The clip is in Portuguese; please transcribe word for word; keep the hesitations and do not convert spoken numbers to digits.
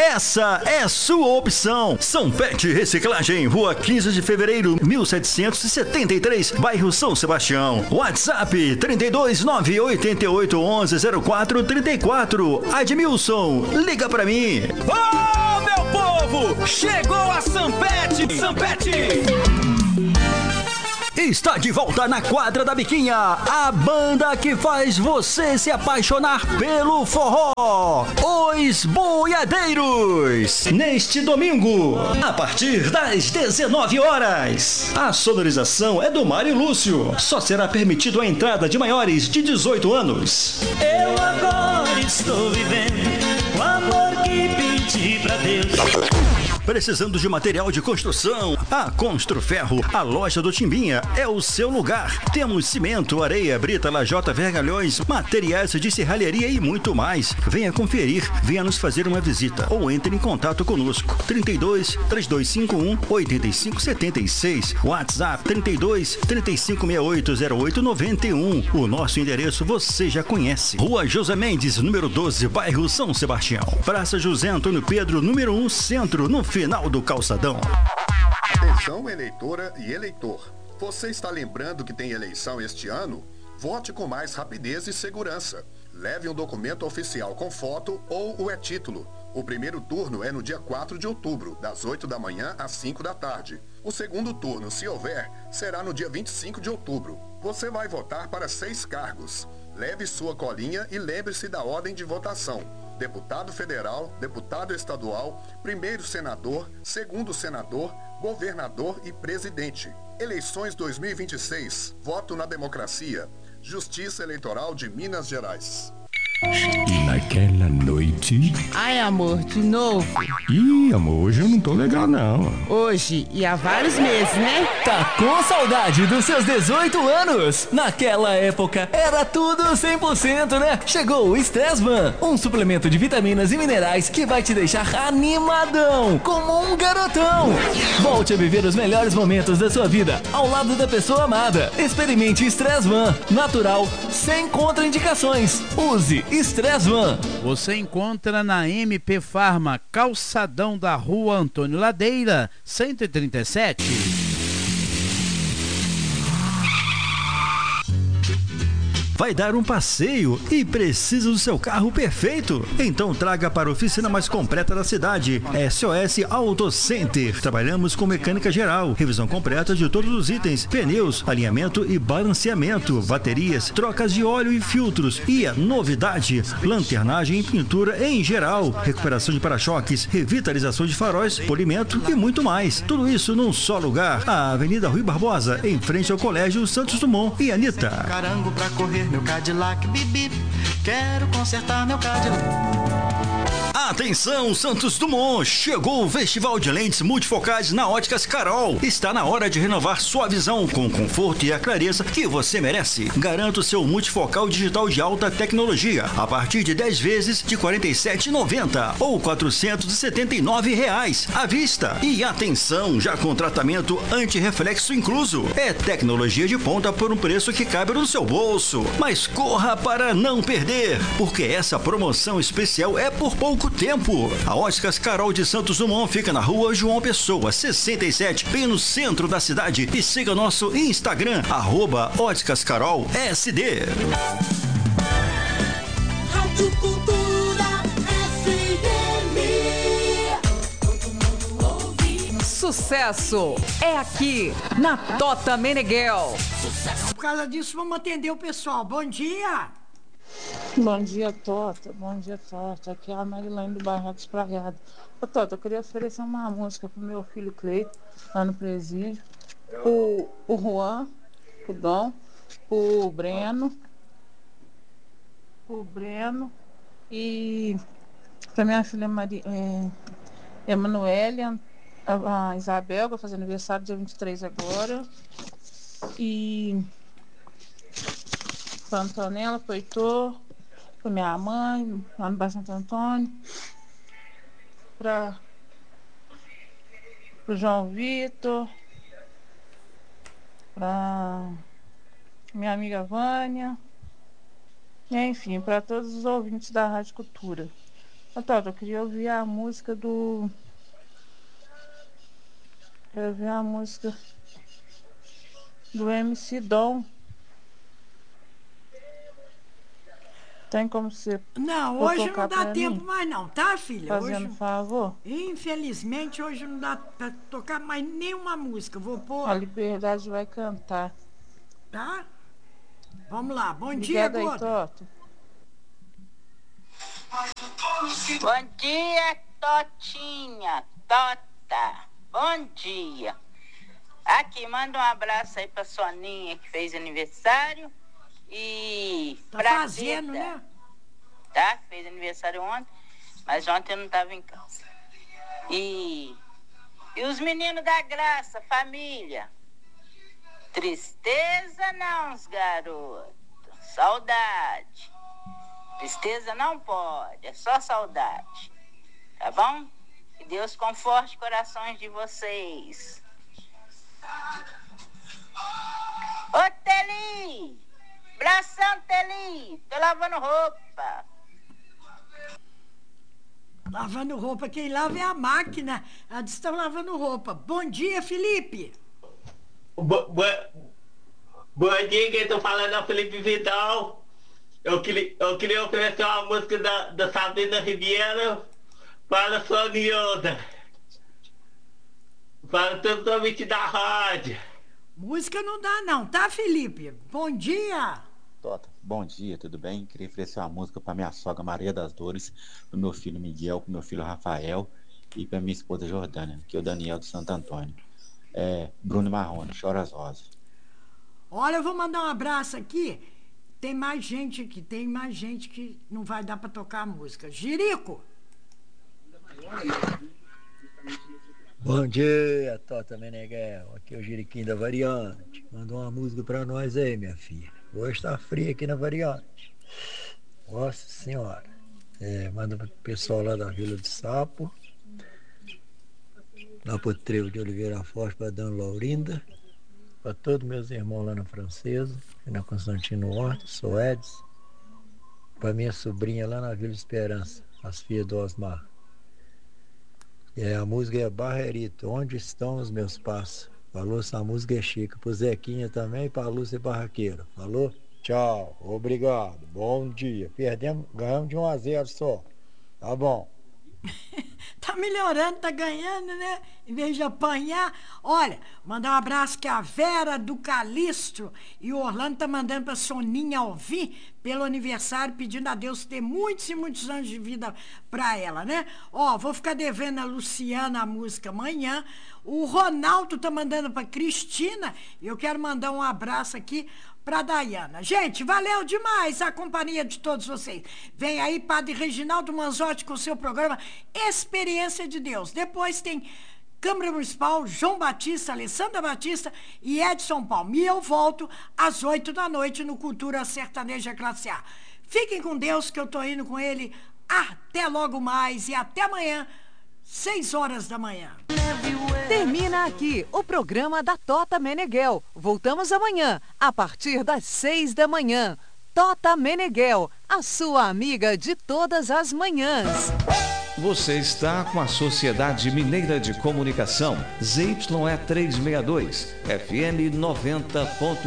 essa é sua opção. Sanpet Reciclagem, Rua quinze de Fevereiro, mil setecentos e setenta e três, bairro São Sebastião. WhatsApp trinta e dois, nove oito oito, onze, zero quatro trinta e quatro. Admilson, liga pra mim. Ô, meu povo, chegou a Sanpet. Sanpet está de volta na quadra da Biquinha, a banda que faz você se apaixonar pelo forró, Os Boiadeiros. Neste domingo, a partir das dezenove horas, a sonorização é do Mário Lúcio. Só será permitido a entrada de maiores de dezoito anos. Eu agora estou vivendo o amor que pedi pra Deus. Precisando de material de construção? A Construferro, a loja do Timbinha, é o seu lugar. Temos cimento, areia, brita, lajota, vergalhões, materiais de serralheria e muito mais. Venha conferir, venha nos fazer uma visita ou entre em contato conosco. trinta e dois, três dois cinco um, oito cinco sete seis, WhatsApp trinta e dois, trinta e cinco sessenta e oito, zero oito noventa e um. O nosso endereço você já conhece. Rua José Mendes, número doze, bairro São Sebastião. Praça José Antônio Pedro, número um, Centro, no final do calçadão. Atenção, eleitora e eleitor. Você está lembrando que tem eleição este ano? Vote com mais rapidez e segurança. Leve um documento oficial com foto ou o e-título. O primeiro turno é no dia quatro de outubro, das oito da manhã às cinco da tarde. O segundo turno, se houver, será no dia vinte e cinco de outubro. Você vai votar para seis cargos. Leve sua colinha e lembre-se da ordem de votação. Deputado federal, deputado estadual, primeiro senador, segundo senador, governador e presidente. Eleições dois mil e vinte e seis. Voto na democracia. Justiça Eleitoral de Minas Gerais. Naquela noite... Ai, amor, de novo? Ih, amor, hoje eu não tô legal, não. Hoje e há vários meses, né? Tá com saudade dos seus dezoito anos? Naquela época, era tudo cem por cento, né? Chegou o Stressman, um suplemento de vitaminas e minerais que vai te deixar animadão, como um garotão. Volte a viver os melhores momentos da sua vida, ao lado da pessoa amada. Experimente Stressman, natural, sem contraindicações. Use Stressman. Você encontra na M P Farma, calçadão da Rua Antônio Ladeira, cento e trinta e sete. Vai dar um passeio e precisa do seu carro perfeito? Então traga para a oficina mais completa da cidade, S O S Auto Center. Trabalhamos com mecânica geral, revisão completa de todos os itens, pneus, alinhamento e balanceamento, baterias, trocas de óleo e filtros. E a novidade, lanternagem e pintura em geral, recuperação de para-choques, revitalização de faróis, polimento e muito mais. Tudo isso num só lugar, a Avenida Rui Barbosa, em frente ao Colégio Santos Dumont e Anitta. Carango pra correr meu Cadillac, bip, quero consertar meu Cadillac. Atenção, Santos Dumont! Chegou o Festival de Lentes Multifocais na Óticas Carol. Está na hora de renovar sua visão com o conforto e a clareza que você merece. Garanta o seu multifocal digital de alta tecnologia a partir de dez vezes de quarenta e sete reais e noventa centavos ou quatrocentos e setenta e nove reais à vista. E atenção, já com tratamento anti-reflexo incluso. É tecnologia de ponta por um preço que cabe no seu bolso. Mas corra para não perder, porque essa promoção especial é por pouco tempo. A Óticas Carol de Santos Dumont fica na Rua João Pessoa, sessenta e sete, bem no centro da cidade. E siga nosso Instagram, arroba Óticas Carol S D. Rádio Cultura F M. Todo mundo ouve. Sucesso é aqui na Tota Meneghel. Por causa disso, vamos atender o pessoal. Bom dia! Bom dia, Tota. Bom dia, Tota. Aqui é a Marilene do Barracos Praiado. Ô, Tota, eu queria oferecer uma música pro meu filho Cleito, lá no presídio. O, o Juan, o Dom, o Breno, o Breno e pra minha filha Maria, é, Emanuele, a, a Isabel, que vai fazer aniversário dia vinte e três agora. E pra Antonella, pro Heitor, pra minha mãe, lá no Baixo Santo Antônio, pra pro João Vitor, pra minha amiga Vânia, e, enfim, para todos os ouvintes da Rádio Cultura. Ô, Toto, eu queria ouvir a música do... Eu ouvir a música do M C Dom. Tem como você... Não, hoje não dá tempo mais não, tá, filha? Fazendo hoje, favor. Infelizmente, hoje não dá pra tocar mais nenhuma música. Vou pôr... A Liberdade vai cantar. Tá? Vamos lá. Bom Obrigada dia, aí, Goda. Toto. Bom dia, Totinha. Tota. Bom dia. Aqui, manda um abraço aí pra Soninha, que fez aniversário. E tá pra fazendo, Dita, né? Tá? Fez aniversário ontem, mas ontem eu não tava em casa. E, e os meninos da Graça, família. Tristeza não, os garotos. Saudade. Tristeza não pode, é só saudade. Tá bom? Que Deus conforte corações de vocês. Ô, Teli! Abração, Teli! Tô lavando roupa. Lavando roupa, quem lava é a máquina. Eles estão lavando roupa. Bom dia, Felipe! Bo bo Bom dia, quem tô falando é o Felipe Vidal. Eu queria, eu queria oferecer uma música da, da Sabrina Ribeiro para a Sonioda. Para todos os ouvintes da rádio. Música não dá não, tá, Felipe? Bom dia! Tota, bom dia, tudo bem? Queria oferecer uma música para minha sogra Maria das Dores, para meu filho Miguel, para meu filho Rafael e para minha esposa Jordânia, que é o Daniel de Santo Antônio. É, Bruno Marrone, Chora as Rosas. Olha, eu vou mandar um abraço aqui. Tem mais gente aqui, tem mais gente que não vai dar para tocar a música. Jirico! Bom dia, Tota Meneghel. Aqui é o Jiriquinho da Variante. Manda uma música pra nós aí, minha filha. Hoje tá frio aqui na Variante. Nossa Senhora. É, manda pro pessoal lá da Vila do Sapo. Lá pro Trevo de Oliveira Forte, pra Dona Laurinda. Pra todos meus irmãos lá na Francesa, na Constantino Horta, sou Edson. Pra minha sobrinha lá na Vila Esperança, as filhas do Osmar. É, a música é Barrerito, Onde Estão os Meus Passos? Falou, essa música é chique. Pro Zequinha também e pra Lúcia Barraqueira. Falou? Tchau, obrigado, bom dia. Perdemos, ganhamos de um a zero só. Tá bom. Tá melhorando, tá ganhando, né? Em vez de apanhar. Olha, mandar um abraço que a Vera do Calistro e o Orlando tá mandando pra Soninha Alvim pelo aniversário, pedindo a Deus ter muitos e muitos anos de vida pra ela, né? Ó, vou ficar devendo a Luciana a música amanhã. O Ronaldo tá mandando pra Cristina e eu quero mandar um abraço aqui pra Dayana. Gente, valeu demais a companhia de todos vocês. Vem aí Padre Reginaldo Manzotti com o seu programa Experiência de Deus. Depois tem Câmara Municipal, João Batista, Alessandra Batista e Edson Palme. E eu volto às oito da noite no Cultura Sertaneja Classe A. Fiquem com Deus, que eu tô indo com ele. Até logo mais e até amanhã, seis horas da manhã. Termina aqui o programa da Tota Meneghel. Voltamos amanhã, a partir das seis da manhã. Tota Meneghel, a sua amiga de todas as manhãs. Você está com a Sociedade Mineira de Comunicação, Z Y E trezentos e sessenta e dois, F M noventa ponto